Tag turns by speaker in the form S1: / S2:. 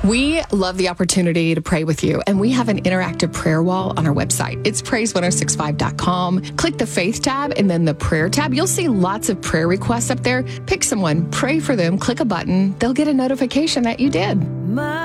S1: We love the opportunity to pray with you, and we have an interactive prayer wall on our website. It's praise1065.com. Click the faith tab and then the prayer tab. You'll see lots of prayer requests up there. Pick someone, pray for them, click a button. They'll get a notification that you did.